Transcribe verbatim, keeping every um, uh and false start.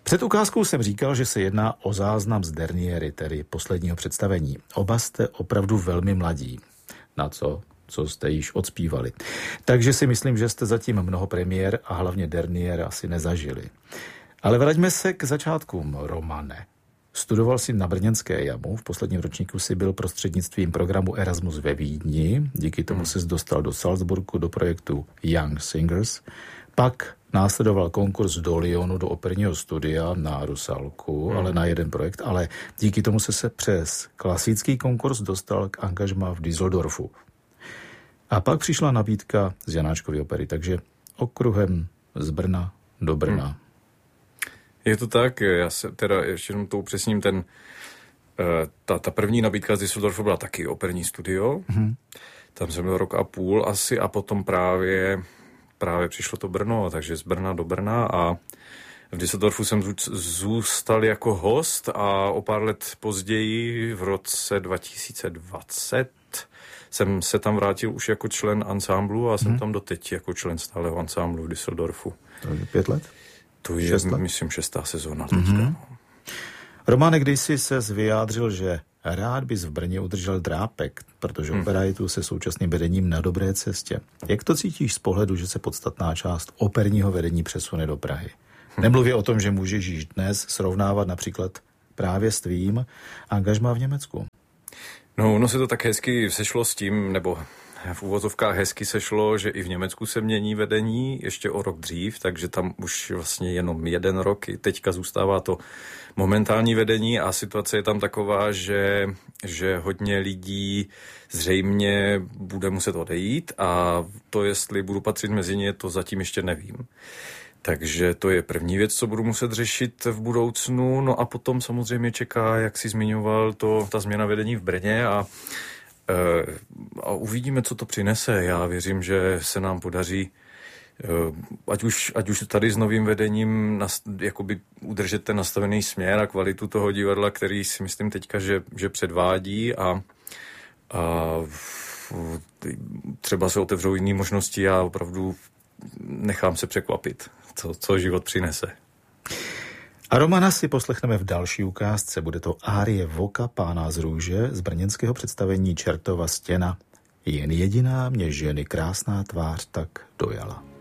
Před ukázkou jsem říkal, že se jedná o záznam z derniéry, tedy posledního představení. Oba jste opravdu velmi mladí. Na co? Co jste již odspívali. Takže si myslím, že jste zatím mnoho premiér a hlavně derniér asi nezažili. Ale vraťme se k začátkům, Romane. Studoval si na brněnské jamu, v posledním ročníku si byl prostřednictvím programu Erasmus ve Vídni, díky tomu hmm. se dostal do Salzburgu do projektu Young Singers, pak následoval konkurs do Lyonu, do operního studia na Rusalku, hmm. ale na jeden projekt, ale díky tomu se se přes klasický konkurs dostal k angažmá v Düsseldorfu. A pak přišla nabídka z Janáčkovy opery, takže okruhem z Brna do Brna. Hmm. Je to tak, já se teda ještě jenom to upřesním, ten, ta, ta první nabídka z Düsseldorfu byla taky operní studio, hmm. tam jsem byl rok a půl asi a potom právě, právě přišlo to Brno, takže z Brna do Brna a v Düsseldorfu jsem zůstal jako host a o pár let později v roce dva tisíce dvacet jsem se tam vrátil už jako člen ansámblu a jsem hmm. tam doteď jako člen stáleho ansámblu v Düsseldorfu. To je pět let? To je, myslím, šestá sezóna teďka. Mm-hmm. Romane, když jsi se vyjádřil, že rád bys v Brně udržel drápek, protože hmm. opera je tu se současným vedením na dobré cestě. Jak to cítíš z pohledu, že se podstatná část operního vedení přesune do Prahy? Hmm. Nemluví o tom, že můžeš již dnes srovnávat například právě s tvým angažmá v Německu. No, ono se to tak hezky sešlo s tím, nebo v úvozovkách hezky sešlo, že i v Německu se mění vedení ještě o rok dřív, takže tam už vlastně jenom jeden rok, teďka zůstává to momentální vedení a situace je tam taková, že, že hodně lidí zřejmě bude muset odejít a to, jestli budu patřit mezi ně, to zatím ještě nevím. Takže to je první věc, co budu muset řešit v budoucnu, no a potom samozřejmě čeká, jak jsi zmiňoval, to, ta změna vedení v Brně a a uvidíme, co to přinese. Já věřím, že se nám podaří, ať už, ať už tady s novým vedením jakoby udržet ten nastavený směr a kvalitu toho divadla, který si myslím teďka, že, že předvádí a, a třeba se otevřou jiné možnosti a opravdu nechám se překvapit, co, co život přinese. A Romana si poslechneme v další ukázce. Bude to árie Voka pána z růže z brněnského představení Čertova stěna. Jen jediná mě ženy krásná tvář tak dojala.